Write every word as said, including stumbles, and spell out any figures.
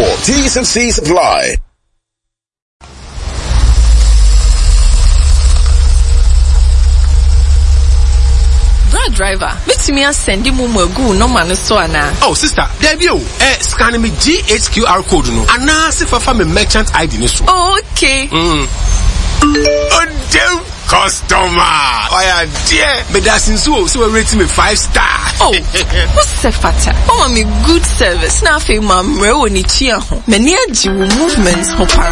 four. T's and C's apply. Driver, which me a send him go no man so ana. Oh sister, there you eh scan me G H Q R code no. Ana se fa me merchant I D ni so. Oh, okay. Mm. Oh damn customer. Oh yeah, dear. But that's in so so rate me five star. Oh. What's the fata? Oh, me good service. Na fe ma mre woni chia ho. Many a movements ho.